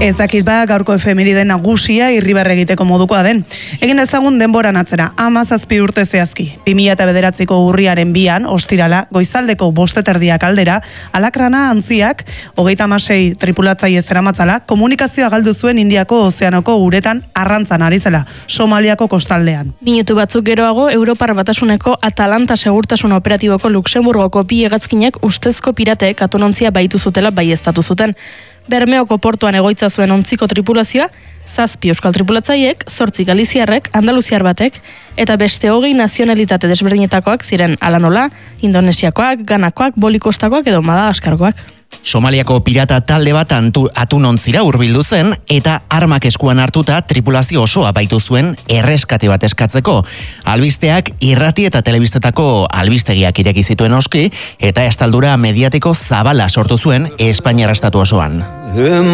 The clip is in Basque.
Ez dakit gaurko efemeride nagusia irribarre egiteko modukoa den. Egin ezagun denboran atzera, 17 urte zehazki. 2009ko urriaren 2an, ostirala, goizaldeko 5:30 aldera, alakrana antziak, 36 tripulatzaile zeramatzala, komunikazioa galdu zuen Indiako ozeanoko uretan arrantzan ari zela, Somaliako kostaldean. Minutu batzuk geroago, Europar Batasuneko Atalanta segurtasun operatiboko Luxemburgoko bi hegazkinek ustezko pirateek atunontzia baitu zutela baieztatu zuten. Bermeoko portuan egoitza zuen ontziko tripulazioa, 7 euskal tripulatzaileek, 8 galiziarrek, andaluziar batek, eta beste 20 nazionalitate desberdinetakoak ziren ala nola, indonesiakoak, ganakoak, bolikostakoak edo madagaskarkoak. Somaliako pirata talde bat atunontzira hurbildu zen eta armak eskuan hartuta tripulazio osoa baitu zuen erreskate bat eskatzeko. Albisteak irrati eta telebistetako albistegiak ireki zituen oski eta estaldura mediatiko zabala sortu zuen Espainiar estatu osoan.